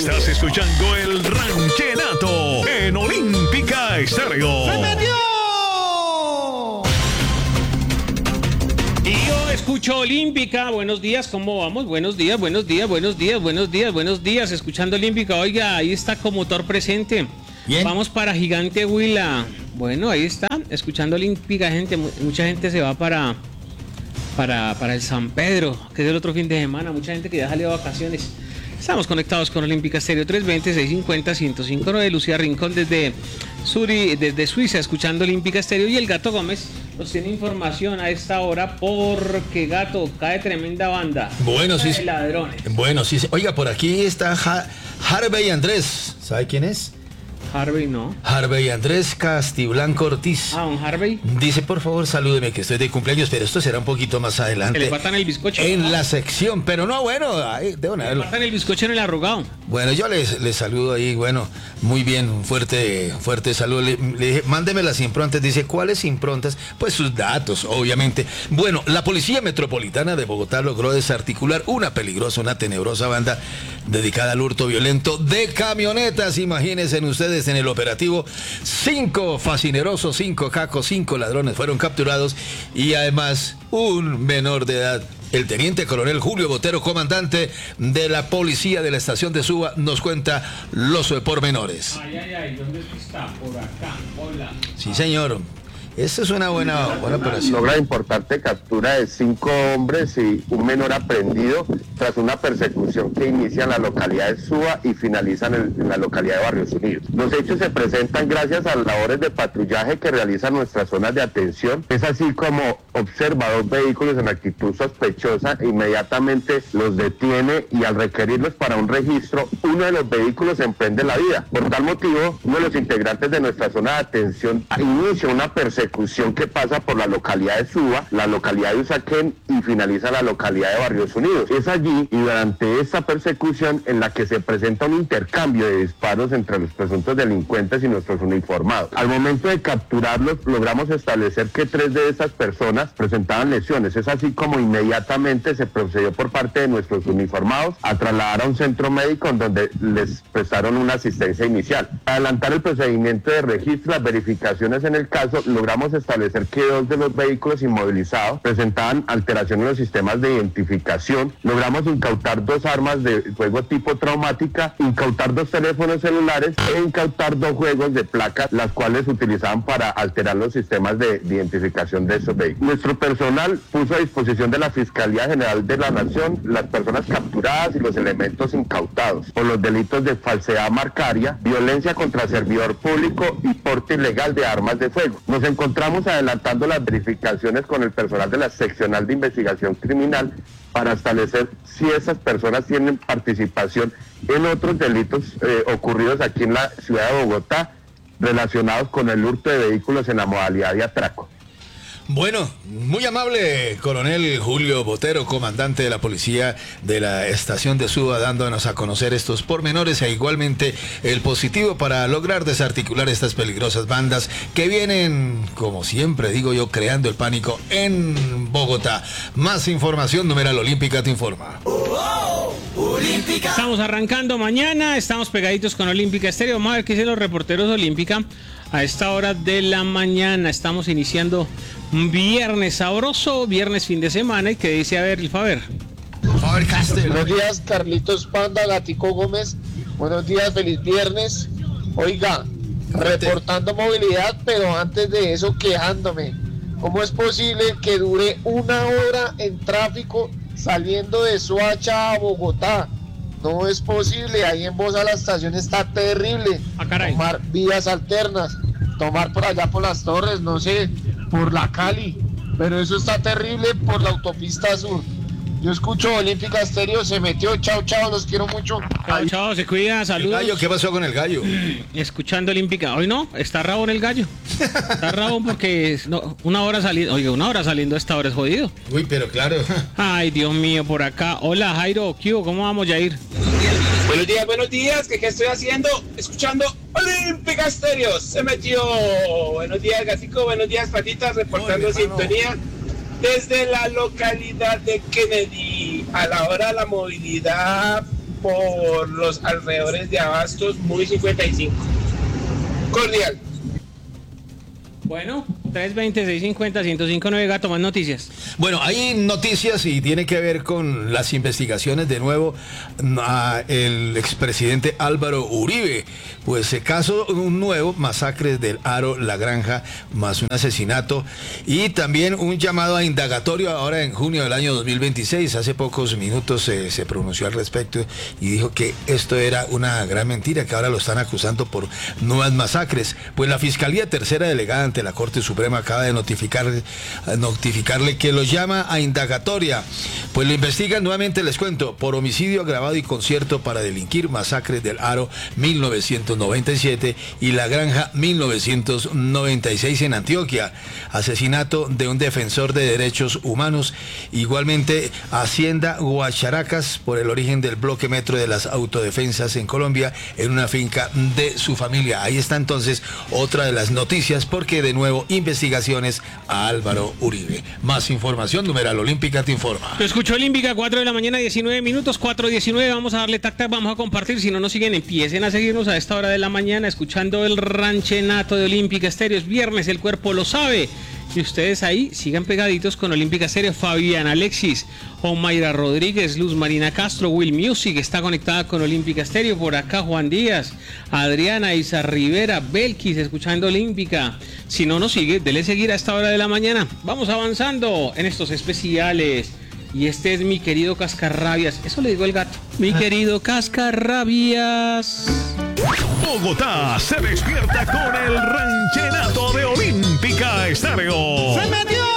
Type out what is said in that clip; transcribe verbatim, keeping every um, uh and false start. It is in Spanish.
Estás escuchando el Ranchenato en Olímpica Estéreo. ¡Se metió! Y yo escucho Olímpica. Buenos días, ¿cómo vamos? Buenos días, buenos días, buenos días, buenos días, buenos días. Escuchando Olímpica. Oiga, ahí está Comotor presente. Bien. Vamos para Gigante Huila. Bueno, ahí está, escuchando Olímpica, gente. Mucha gente se va para, para, para el San Pedro, que es el otro fin de semana. Mucha gente que ya salió de vacaciones. Estamos conectados con Olímpica Estéreo tres veinte, seiscientos cincuenta, ciento cinco punto nueve. Lucía Rincón desde Suri, desde Suiza, escuchando Olímpica Estéreo. Y el Gato Gómez nos tiene información a esta hora porque, Gato, cae tremenda banda. Bueno, sí. De ladrones. Bueno, sí. Oiga, por aquí está ha Harvey Andrés. ¿Sabe quién es? Harvey, no. Harvey Andrés Castiblanco Ortiz. Ah, un Harvey. Dice, por favor, salúdeme que estoy de cumpleaños, pero esto será un poquito más adelante. Que le faltan el bizcocho. En ¿no? la sección, pero no, bueno, ahí, de una. Le faltan el bizcocho en el arrugado. Bueno, yo les, les saludo ahí, bueno, muy bien, un fuerte, fuerte saludo. Le, le dije, mándeme las improntas. Dice, ¿cuáles improntas? Pues sus datos, obviamente. Bueno, la Policía Metropolitana de Bogotá logró desarticular una peligrosa, una tenebrosa banda dedicada al hurto violento de camionetas. Imagínense ustedes, en el operativo, cinco fascinerosos, cinco cacos, cinco ladrones fueron capturados y además un menor de edad. El teniente coronel Julio Botero, comandante de la policía de la estación de Suba, nos cuenta los pormenores. Ay, ay, ay, ¿dónde está? Por acá, hola. Sí, señor. Esta es una buena, buena operación. Logra importante captura de cinco hombres y un menor aprehendido tras una persecución que inicia en la localidad de Suba y finaliza en, el, en la localidad de Barrios Unidos. Los hechos se presentan gracias a las labores de patrullaje que realizan nuestras zonas de atención. Es así como observa dos vehículos en actitud sospechosa e inmediatamente los detiene y al requerirlos para un registro, uno de los vehículos emprende la vida. Por tal motivo, uno de los integrantes de nuestra zona de atención inicia una persecución que pasa por la localidad de Suba, la localidad de Usaquén y finaliza en la localidad de Barrios Unidos. Es allí y durante esta persecución en la que se presenta un intercambio de disparos entre los presuntos delincuentes y nuestros uniformados. Al momento de capturarlos, logramos establecer que tres de esas personas presentaban lesiones. Es así como inmediatamente se procedió por parte de nuestros uniformados a trasladar a un centro médico en donde les prestaron una asistencia inicial. Para adelantar el procedimiento de registro, las verificaciones en el caso, logramos establecer que dos de los vehículos inmovilizados presentaban alteraciones en los sistemas de identificación. Logramos incautar dos armas de fuego tipo traumática, incautar dos teléfonos celulares e incautar dos juegos de placas, las cuales utilizaban para alterar los sistemas de, de identificación de esos vehículos. Nuestro personal puso a disposición de la Fiscalía General de la Nación las personas capturadas y los elementos incautados por los delitos de falsedad marcaria, violencia contra servidor público y porte ilegal de armas de fuego. Nos encontramos adelantando las verificaciones con el personal de la Seccional de Investigación Criminal para establecer si esas personas tienen participación en otros delitos eh, ocurridos aquí en la ciudad de Bogotá relacionados con el hurto de vehículos en la modalidad de atraco. Bueno, muy amable, coronel Julio Botero, comandante de la policía de la estación de Suba, dándonos a conocer estos pormenores e igualmente el positivo para lograr desarticular estas peligrosas bandas que vienen, como siempre digo yo, creando el pánico en Bogotá. Más información, numeral Olímpica te informa. Oh, oh, Olímpica. Estamos arrancando mañana, estamos pegaditos con Olímpica Estéreo. Vamos a ver qué dicen los reporteros de Olímpica. A esta hora de la mañana estamos iniciando un viernes sabroso, viernes fin de semana. ¿Y qué dice a ver el Faber? Faber Castell. Buenos días, Carlitos Panda, Gatico Gómez. Buenos días, feliz viernes. Oiga, reportando movilidad, pero antes de eso quejándome. ¿Cómo es posible que dure una hora en tráfico saliendo de Soacha a Bogotá? No es posible, ahí en Bosa la estación está terrible. Ah, caray. Tomar vías alternas, tomar por allá por las Torres, no sé, por la Cali, pero eso está terrible por la autopista sur. Yo escucho Olímpica Estéreo, se metió, chao, chao, los quiero mucho. Chao, chao, se cuida, saludos. ¿El gallo? ¿Qué pasó con el gallo? Escuchando Olímpica, hoy no, está rabón el gallo. Está rabón porque no, una hora saliendo, oiga, una hora saliendo a esta hora es jodido. Uy, pero claro. Ay, Dios mío, por acá. Hola, Jairo, ¿qué hubo? ¿Cómo vamos, Yair? Buenos días, buenos días, ¿qué, qué estoy haciendo? Escuchando Olímpica Estéreo, se metió. Buenos días, Gatico, buenos días, Patitas, reportando Oye, sintonía desde la localidad de Kennedy. A la hora de la movilidad por los alrededores de Abastos, muy cincuenta y cinco. Cordial. Bueno, tres veinte, seiscientos cincuenta, ciento cinco nueve, Gato, más noticias. Bueno, hay noticias y tiene que ver con las investigaciones de nuevo a el expresidente Álvaro Uribe. Pues eh, caso un nuevo, masacres del Aro, La Granja, más un asesinato y también un llamado a indagatorio ahora en junio del año dos mil veintiséis. Hace pocos minutos eh, se pronunció al respecto y dijo que esto era una gran mentira, que ahora lo están acusando por nuevas masacres. Pues la Fiscalía Tercera Delegada ante la Corte Suprema acaba de notificar, notificarle que lo llama a indagatoria. Pues lo investigan nuevamente, les cuento, por homicidio agravado y concierto para delinquir, masacres del Aro mil novecientos noventa y siete y La Granja mil novecientos noventa y seis en Antioquia, asesinato de un defensor de derechos humanos, igualmente Hacienda Guacharacas por el origen del bloque metro de las autodefensas en Colombia en una finca de su familia. Ahí está entonces otra de las noticias, porque de nuevo investigaciones a Álvaro Uribe. Más información, numeral Olímpica te informa. Lo escuchó Olímpica, cuatro de la mañana, diecinueve minutos, cuatro diecinueve, vamos a darle tac-tac, vamos a compartir, si no nos siguen, empiecen a seguirnos a esta hora de la mañana, escuchando el ranchenato de Olímpica Estéreo. Es viernes, el cuerpo lo sabe, y ustedes ahí sigan pegaditos con Olímpica Estéreo. Fabián Alexis, Omaira Rodríguez, Luz Marina Castro, Will Music está conectada con Olímpica Estéreo. Por acá Juan Díaz, Adriana, Isa Rivera, Belkis escuchando Olímpica. Si no nos sigue, dele seguir a esta hora de la mañana. Vamos avanzando en estos especiales. Y este es mi querido Cascarrabias. Eso le digo al gato. Mi querido Cascarrabias. Bogotá se despierta con el ranchenato de Olímpica Estéreo. ¡Se metió!